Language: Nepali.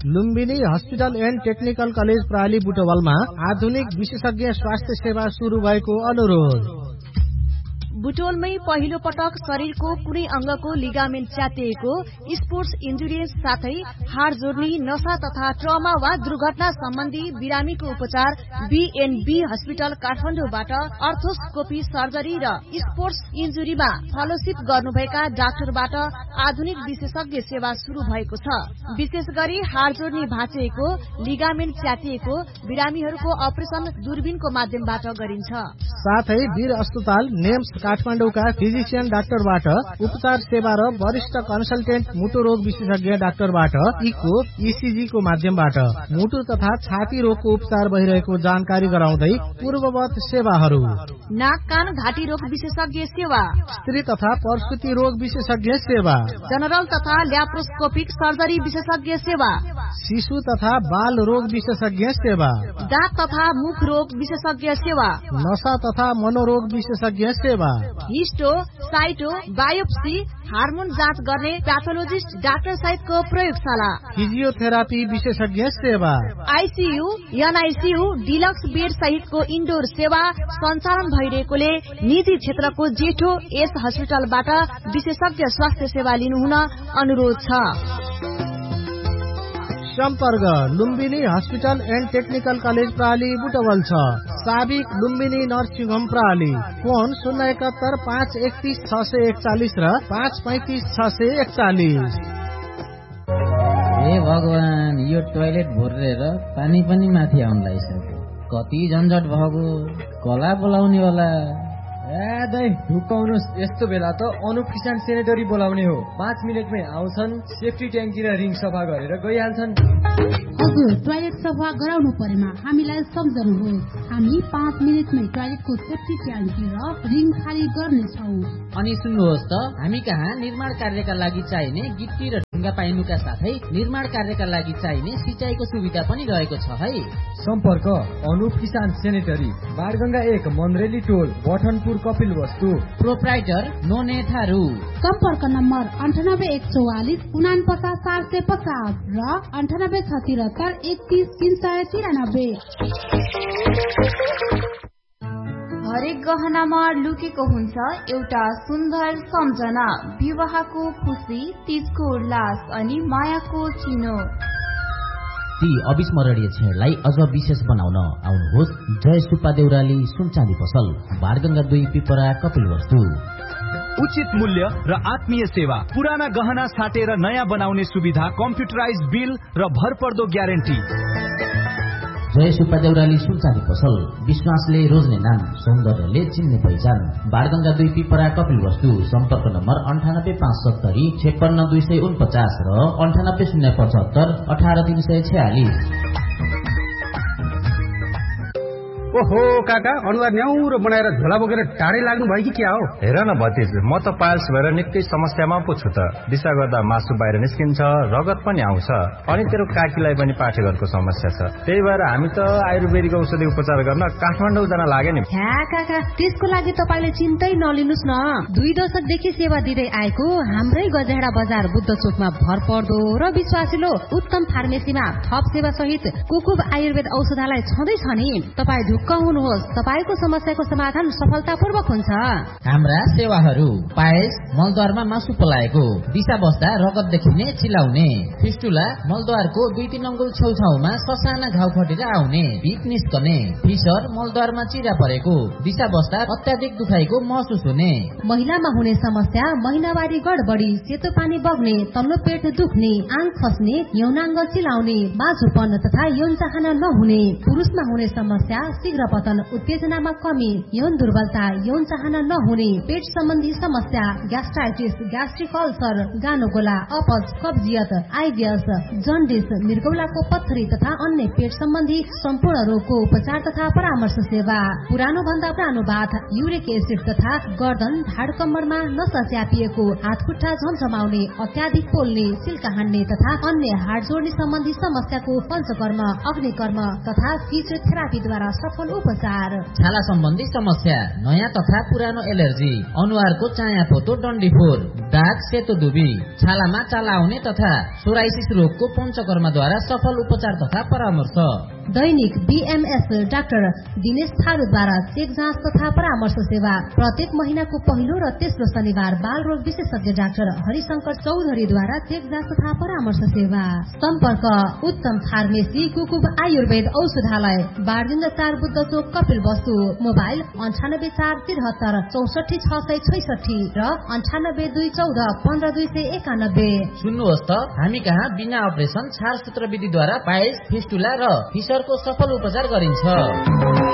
Lumbini hospital and technical college प्राली बुटवलमा आधुनिक विशेषज्ञ स्वास्थ्य सेवा शुरू भएको अनुरोध। बुटोलमै पहिलो पटक शरीरको कुनै अंगको लिगामेन्ट च्यातिएको, स्पोर्ट्स इन्जुरिज साथै हाड जोड्नी, नशा तथा ट्रमा वा दुर्घटना सम्बन्धी बिरामीको उपचार बीएनबी हस्पिटल काठमाडौँबाट अर्थोस्कोपी सर्जरी र स्पोर्ट्स इन्जुरीमा फेलोशिप गर्नुभएका डाक्टरबाट आधुनिक विशेषज्ञ सेवा शुरू भएको छ। विशेष गरी हाड जोड्नी भाँचिएको, लिगामेन्ट च्यातिएको बिरामीहरूको अपरेसन दूरबीनको माध्यमबाट गरिन्छ। साथै वीर अस्पताल नेम्स काठमाडौँका फिजिशियन डाक्टरबाट उपचार सेवा र वरिष्ठ कन्सल्टेन्ट मुटु रोग विशेषज्ञ डाक्टरबाट इको इसिजी को माध्यमबाट मुटु तथा छाती रोगको उपचार भइरहेको जानकारी गराउँदै पूर्ववत सेवाहरू। नाक कान घाँटी रोग विशेषज्ञ सेवा, स्त्री तथा प्रसुति रोग विशेषज्ञ सेवा, जनरल तथा ल्याप्रोस्कोपिक सर्जरी विशेषज्ञ सेवा, शिशु तथा बाल रोग विशेषज्ञ सेवा, दाँत तथा मुख रोग विशेषज्ञ सेवा, नशा तथा मनोरोग विशेषज्ञ सेवा, हिस्टो, साइटो, बायोप्सी, हार्मोन जाँच गर्ने प्याथोलोजिस्ट डाक्टर सहितको प्रयोगशाला, फिजियोथेरापी विशेषज्ञ सेवा, आइसियू, एनआइसियू, डिलक्स बेड सहितको इन्डोर सेवा सञ्चालन भइरहेकोले निजी क्षेत्रको जेठो एस हस्पिटलबाट विशेषज्ञ स्वास्थ्य सेवा लिनुहुन अनुरोध छ। सम्पर्क Lumbini hospital and technical college प्राली Butwal छ। साबिक लुम्बिनी नर्सिङ होम प्राली। फोन 071 531 641 र 535 641। हे भगवान, यो टोयलेट भरेर पानी पनि माथि आउन लागिसक्यो। कति झन्झट भएको, कला बोलाउने होला। दाइ ढुकाउनुहोस्, यस्तो बेला त अनुप किसान सेनेटरी बोलाउने हो। 5 मिनटमै आउँछन्, सेफ्टी ट्याङ्की र रिङ सफा गरेर गइहाल्छन्। हजुर, टोयलेट सफा गराउनु परेमा हामीलाई सम्झनुहोस्। हामी 5 मिनटमै टोयलेटको सेफ्टी ट्याङ्की र रिङ खाली गर्नेछौँ। अनि सुन्नुहोस् त, हामी कहाँ निर्माण कार्यका लागि चाहिने गिट्टी र ढुङ्गा पाइनुका साथै निर्माण कार्यका लागि चाहिने सिँचाइको सुविधा पनि रहेको छ है। सम्पर्क अनुप किसान सेनेटरी, बारगंगा 1 मन्द्रेली टोल, बठनपुर, कपिल वस्तु। प्रोप्राइटर नोने थारू। सम्पर्क नम्बर 98 144 49 750 र 98 76 31 393। हरेक गहनामा लुकेको हुन्छ एउटा सुन्दर सम्झना, विवाहको खुशी, तीजको उल्लास अनि मायाको चिनो। ती अविस्मरणीय क्षणलाई अझ विशेष बनाउन आउनुहोस् जय सुब्बा देउराली सुनचाँदी पसल, बारगंगा 2 पिपरा, कपिल वस्तु। उचित मूल्य र आत्मीय सेवा, पुराना गहना साटेर नयाँ बनाउने सुविधा, कम्प्युटराइज बिल र भरपर्दो ग्यारेन्टी। जय सुब्बा देउराली सुनचाँदी पसल, विश्वासले रोज्ने नाम, सौन्दर्यले चिन्ने पहिचान, बारगंगा 2 पिपरा, कपिल वस्तु। सम्पर्क नम्बर 98 570 56 249 र 98 075 18 346। ओहो काका, अनुहार न्याउरो बनाएर झोला बोकेर टाढै लाग्नु भयो कि क्या हो? हेर न भतिज, म त पाइल्स भएर निकै समस्यामा पो छु त। दिशा गर्दा मासु बाहिर निस्किन्छ, रगत पनि आउँछ, अनि तेरो काकीलाई पनि पाठेघरको समस्या छ। त्यही भएर हामी त आयुर्वेदिक औषधि उपचार गर्न काठमाडौँ जान लाग्यो नि। ह्या काका, त्यसको लागि तपाईले चिन्तै नलिनुस् न। 2 दशकदेखि सेवा दिँदै आएको हाम्रै गजेडा बजार बुद्ध चोकमा भरपर्दो र विश्वासिलो उत्तम फार्मेसीमा थप सेवा सहित कुकुब आयुर्वेद औषधालय छँदै छ नि। तपाई हुनुहोस्, तपाईको समस्याको समाधान सफलतापूर्वक हुन्छ। हाम्रा सेवाहरू: पायस, मलद्वारमा मासु पलाएको, दिशा बस्दा रगत देखिने, चिलाउने, फिस्टुला, मलद्वारको 2-3 अङ्गुल छेउछाउमा ससाना घाउ फटेर आउने, भिक निस्कने, फिसर, मलद्वारमा चिरा परेको, दिशा बस्दा अत्याधिक दुखाइको महसुस हुने, महिलामा हुने समस्या, महिनावारी गडबडी, सेतो पानी बग्ने, तल्लो पेट दुख्ने, आङ खस्ने, यौनाङ्ग चिलाउने, बाझोपन तथा यौन चाहना नहुने, पुरुषमा हुने समस्या, शीघ्र पतन, उत्तेजनामा कमी, यौन दुर्बलता, यौन चाहना नहुने, पेट सम्बन्धी समस्या, ग्यास्ट्राइटिस, ग्यास्ट्रिक अल्सर, गानोगोला, अपच, कब्जियत, आइबिएस, जन्डिस, मृगौलाको पत्थरी तथा अन्य पेट सम्बन्धी सम्पूर्ण रोगको उपचार तथा परामर्श सेवा। पुरानो भन्दा पुरानो बाथ, युरिक एसिड तथा गर्दन, ढाड कम्मरमा नसा च्यापिएको, हात खुट्टा झमझमाउने, अत्याधिक पोल्ने, सिल्का हान्ने तथा अन्य हाड जोड्ने सम्बन्धी समस्याको पञ्चकर्म, अग्निकर्म तथा फिजियोथेरापीद्वारा सफल सफल उपचार। छाला सम्बन्धी समस्या, नयाँ तथा पुरानो एलर्जी, अनुहारको चाया पोतो डन्डीफोर, दाग सेतो दुबी, छालामा चाला आउने तथा सोराइसिस रोगको पञ्चकर्मद्वारा सफल उपचार तथा परामर्श। दैनिक बीएमएस डाक्टर दिनेश थारूद्वारा चेक जाँच तथा परामर्श सेवा। प्रत्येक महिनाको पहिलो र तेस्रो शनिबार बाल रोग विशेषज्ञ डाक्टर हरिशंकर चौधरीद्वारा चेक जाँच तथा परामर्श सेवा। सम्पर्क उत्तम फार्मेसी कुकुब आयुर्वेद औषधालय, बारदिन 4 बुद्ध चोक, कपिल वस्तु। मोबाइल 9843 64666 र 9821415291। सुन्नुहोस् त, हामी कहाँ बिना अपरेसन छार सूत्र विधिद्वारा पाइल्स, फिस्टुला र फिसरको सफल उपचार गरिन्छ।